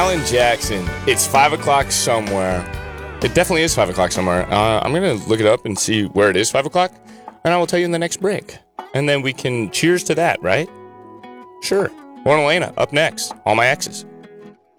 Alan Jackson. It's 5 o'clock somewhere. It definitely is 5 o'clock somewhere. I'm going to look it up and see where it is 5 o'clock, and I will tell you in the next break. And then we can cheers to that, right? Sure. Lauren Elena, up next. All My Exes.